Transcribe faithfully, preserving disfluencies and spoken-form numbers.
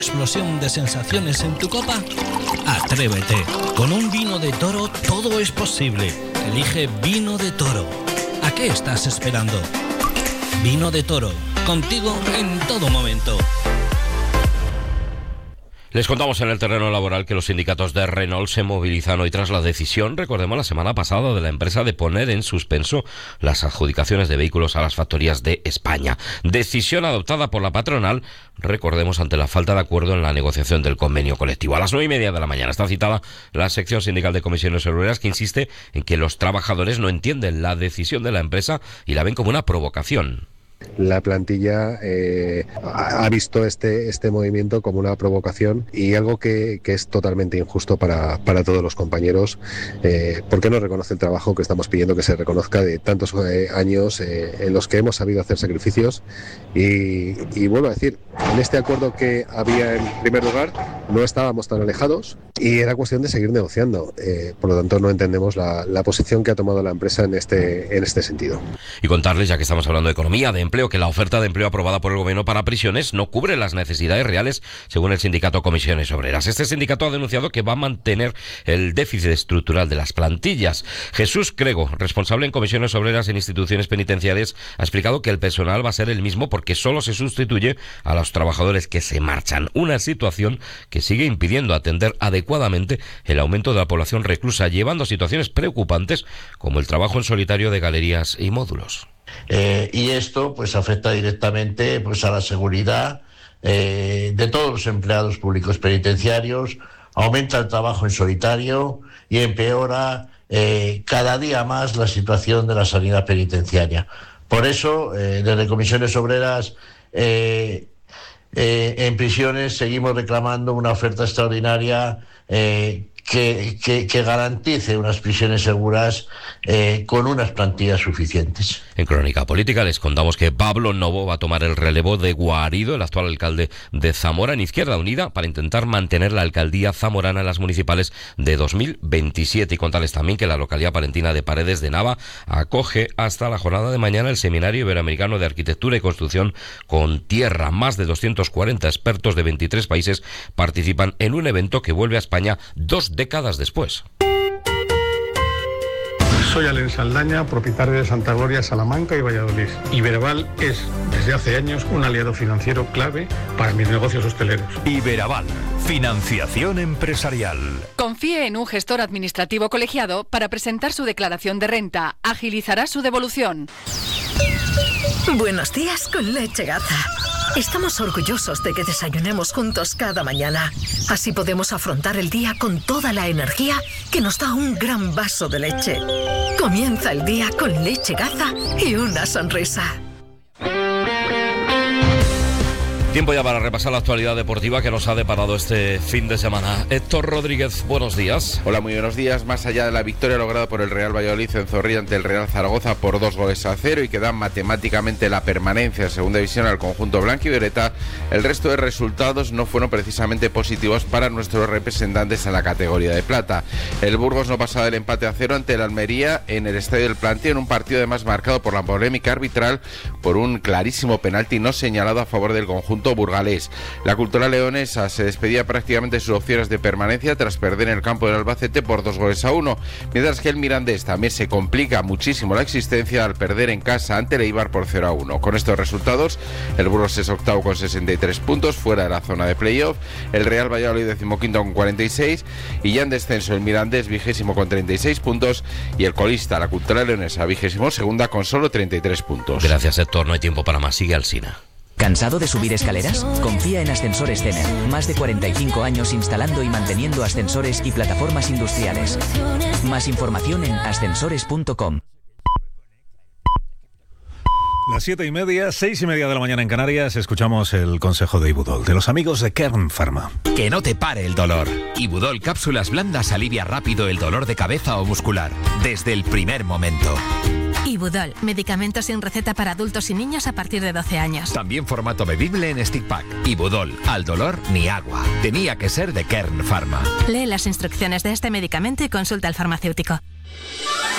¿Explosión de sensaciones en tu copa? Atrévete. Con un vino de Toro todo es posible. Elige Vino de Toro. ¿A qué estás esperando? Vino de Toro. Contigo en todo momento. Les contamos en el terreno laboral que los sindicatos de Renault se movilizan hoy tras la decisión, recordemos la semana pasada, de la empresa de poner en suspenso las adjudicaciones de vehículos a las factorías de España. Decisión adoptada por la patronal, recordemos, ante la falta de acuerdo en la negociación del convenio colectivo. A las nueve y media de la mañana está citada la sección sindical de comisiones obreras, que insiste en que los trabajadores no entienden la decisión de la empresa y la ven como una provocación. La plantilla eh, ha visto este, este movimiento como una provocación y algo que, que es totalmente injusto para, para todos los compañeros, eh, porque no reconoce el trabajo que estamos pidiendo que se reconozca de tantos eh, años eh, en los que hemos sabido hacer sacrificios y, y vuelvo a decir, en este acuerdo que había en primer lugar no estábamos tan alejados y era cuestión de seguir negociando, eh, por lo tanto no entendemos la, la posición que ha tomado la empresa en este, en este sentido. Y contarles, ya que estamos hablando de economía, de empleo, que la oferta de empleo aprobada por el gobierno para prisiones no cubre las necesidades reales, según el sindicato Comisiones Obreras. Este sindicato ha denunciado que va a mantener el déficit estructural de las plantillas. Jesús Crego, responsable en Comisiones Obreras en instituciones penitenciarias, ha explicado que el personal va a ser el mismo porque solo se sustituye a los trabajadores que se marchan. Una situación que sigue impidiendo atender adecuadamente el aumento de la población reclusa, llevando a situaciones preocupantes como el trabajo en solitario de galerías y módulos. Eh, y esto pues afecta directamente pues a la seguridad eh, de todos los empleados públicos penitenciarios, aumenta el trabajo en solitario y empeora eh, cada día más la situación de la sanidad penitenciaria. Por eso, eh, desde Comisiones Obreras eh, eh, en prisiones seguimos reclamando una oferta extraordinaria eh, Que, que, que garantice unas prisiones seguras eh, con unas plantillas suficientes. En Crónica Política les contamos que Pablo Novo va a tomar el relevo de Guarido, el actual alcalde de Zamora, en Izquierda Unida, para intentar mantener la alcaldía zamorana en las municipales de dos mil veintisiete. Y contarles también que la localidad palentina de Paredes de Nava acoge hasta la jornada de mañana el Seminario Iberoamericano de Arquitectura y Construcción con Tierra. Más de doscientos cuarenta expertos de veintitrés países participan en un evento que vuelve a España dos décadas después. Soy Alen Saldaña, propietario de Santa Gloria, Salamanca y Valladolid. Iberaval es, desde hace años, un aliado financiero clave para mis negocios hosteleros. Iberaval, financiación empresarial. Confíe en un gestor administrativo colegiado para presentar su declaración de renta. Agilizará su devolución. Buenos días con Leche Gaza. Estamos orgullosos de que desayunemos juntos cada mañana. Así podemos afrontar el día con toda la energía que nos da un gran vaso de leche. Comienza el día con Leche Gaza y una sonrisa. Tiempo ya para repasar la actualidad deportiva que nos ha deparado este fin de semana. Héctor Rodríguez, buenos días. Hola, muy buenos días. Más allá de la victoria lograda por el Real Valladolid en Zorrilla ante el Real Zaragoza por dos goles a cero y que da matemáticamente la permanencia en segunda división al conjunto blanquivioleta, el resto de resultados no fueron precisamente positivos para nuestros representantes en la categoría de plata. El Burgos no pasaba del empate a cero ante el Almería en el Estadio del Plantío, en un partido además marcado por la polémica arbitral por un clarísimo penalti no señalado a favor del conjunto burgalés. La Cultural Leonesa se despedía prácticamente de sus opciones de permanencia tras perder en el campo del Albacete por dos goles a uno, mientras que el Mirandés también se complica muchísimo la existencia al perder en casa ante el Eibar por cero a uno. Con estos resultados, el Burgos es octavo con sesenta y tres puntos, fuera de la zona de playoff, el Real Valladolid decimoquinto con cuarenta y seis y ya en descenso el Mirandés vigésimo con treinta y seis puntos y el colista, la Cultural Leonesa, vigésimo segunda con solo treinta y tres puntos. Gracias, Héctor, no hay tiempo para más, sigue Alsina. ¿Cansado de subir escaleras? Confía en Ascensores Tener. Más de cuarenta y cinco años instalando y manteniendo ascensores y plataformas industriales. Más información en ascensores punto com. Las siete y media, seis y media de la mañana en Canarias, escuchamos el consejo de Ibudol, de los amigos de Kern Pharma. Que no te pare el dolor. Ibudol Cápsulas Blandas alivia rápido el dolor de cabeza o muscular, desde el primer momento. Ibudol, medicamento sin receta para adultos y niños a partir de doce años. También formato bebible en stick pack. Ibudol, al dolor ni agua. Tenía que ser de Kern Pharma. Lee las instrucciones de este medicamento y consulta al farmacéutico.